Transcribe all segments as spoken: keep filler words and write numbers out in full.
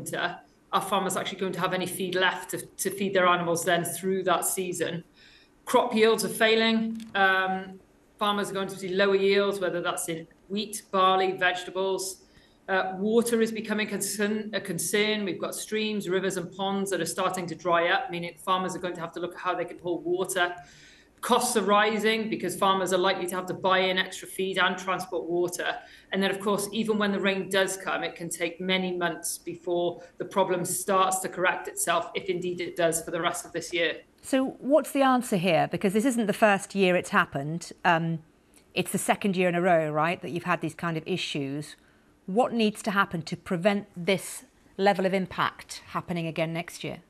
winter, are farmers actually going to have any feed left to, to feed their animals then through that season? Crop yields are failing. Um, farmers are going to see lower yields, whether that's in wheat, barley, vegetables. Uh, water is becoming concern, a concern. We've got streams, rivers and ponds that are starting to dry up, meaning farmers are going to have to look at how they can hold water. Costs are rising because farmers are likely to have to buy in extra feed and transport water. And then, of course, even when the rain does come, it can take many months before the problem starts to correct itself, if indeed it does, for the rest of this year. So what's the answer here? Because this isn't the first year it's happened. Um, it's the second year in a row, right, that you've had these kind of issues. What needs to happen to prevent this level of impact happening again next year?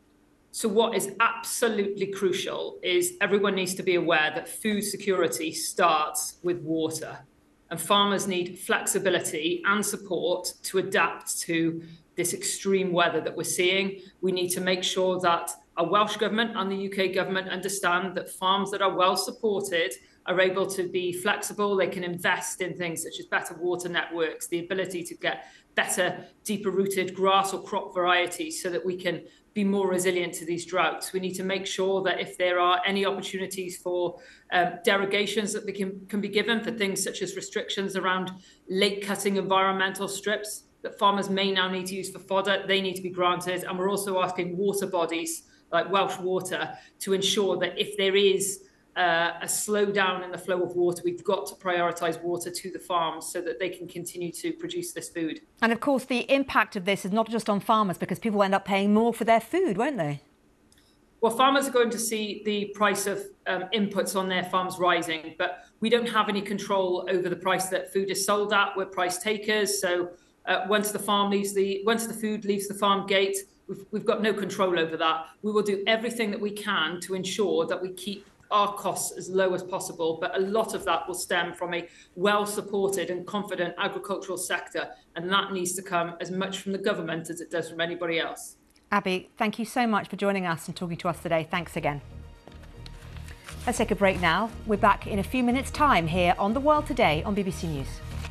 So what is absolutely crucial is everyone needs to be aware that food security starts with water, and farmers need flexibility and support to adapt to this extreme weather that we're seeing. We need to make sure that our Welsh Government and the U K Government understand that farms that are well supported are able to be flexible. They can invest in things such as better water networks, the ability to get better, deeper rooted grass or crop varieties so that we can be more resilient to these droughts. We need to make sure that if there are any opportunities for um, derogations that can, can be given for things such as restrictions around late cutting environmental strips that farmers may now need to use for fodder, they need to be granted. And we're also asking water bodies like Welsh Water to ensure that if there is Uh, a slowdown in the flow of water, we've got to prioritise water to the farms so that they can continue to produce this food. And of course, the impact of this is not just on farmers, because people end up paying more for their food, won't they? Well, farmers are going to see the price of um, inputs on their farms rising, but we don't have any control over the price that food is sold at. We're price takers. So uh, once the farm leaves the, once the food leaves the farm gate, we've, we've got no control over that. We will do everything that we can to ensure that we keep our costs as low as possible, but a lot of that will stem from a well-supported and confident agricultural sector, and that needs to come as much from the government as it does from anybody else. Abby, thank you so much for joining us and talking to us today. Thanks again. Let's take a break now. We're back in a few minutes' time here on The World Today on B B C News.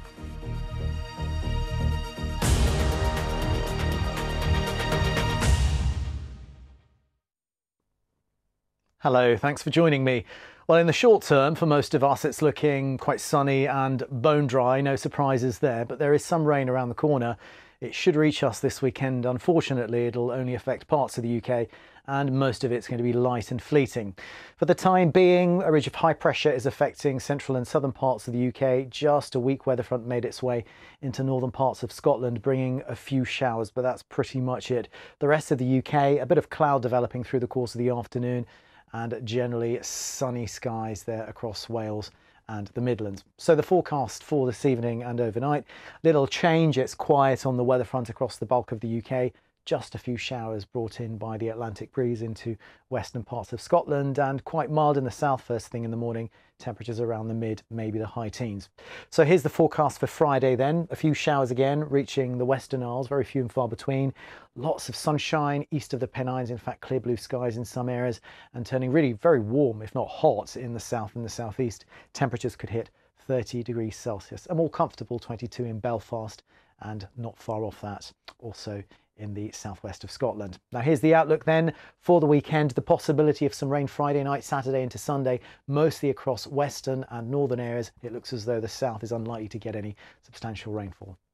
Hello, thanks for joining me. Well, in the short term, for most of us, it's looking quite sunny and bone dry. No surprises there, but there is some rain around the corner. It should reach us this weekend. Unfortunately, it'll only affect parts of the U K, and most of it's going to be light and fleeting. For the time being, a ridge of high pressure is affecting central and southern parts of the U K. Just a weak weather front made its way into northern parts of Scotland, bringing a few showers, but that's pretty much it. The rest of the U K, a bit of cloud developing through the course of the afternoon, and generally sunny skies there across Wales and the Midlands. So the forecast for this evening and overnight, little change. It's quiet on the weather front across the bulk of the U K. Just a few showers brought in by the Atlantic breeze into western parts of Scotland, and quite mild in the south first thing in the morning. Temperatures around the mid, maybe the high teens. So here's the forecast for Friday then. A few showers again reaching the Western Isles, very few and far between. Lots of sunshine east of the Pennines, in fact clear blue skies in some areas, and turning really very warm, if not hot, in the south and the southeast. Temperatures could hit thirty degrees Celsius. A more comfortable twenty-two in Belfast, and not far off that also in the southwest of Scotland. Now here's the outlook then for the weekend. The possibility of some rain Friday night, Saturday into Sunday, mostly across western and northern areas. It looks as though the south is unlikely to get any substantial rainfall.